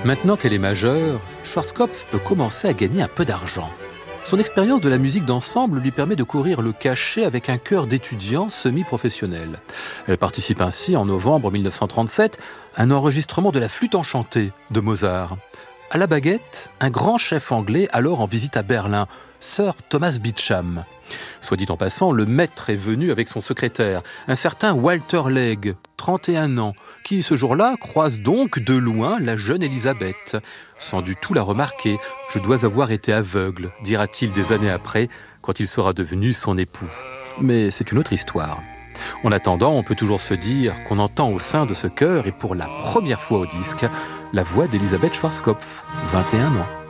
Maintenant qu'elle est majeure, Schwarzkopf peut commencer à gagner un peu d'argent. Son expérience de la musique d'ensemble lui permet de courir le cachet avec un chœur d'étudiants semi-professionnels. Elle participe ainsi, en novembre 1937, à un enregistrement de la flûte enchantée de Mozart. À la baguette, un grand chef anglais alors en visite à Berlin, Sir Thomas Beecham. Soit dit en passant, le maître est venu avec son secrétaire, un certain Walter Legge, 31 ans, qui ce jour-là croise donc de loin la jeune Élisabeth. Sans du tout la remarquer, je dois avoir été aveugle, dira-t-il des années après, quand il sera devenu son époux. Mais c'est une autre histoire. En attendant, on peut toujours se dire qu'on entend au sein de ce chœur, et pour la première fois au disque, la voix d'Elisabeth Schwarzkopf, 21 ans.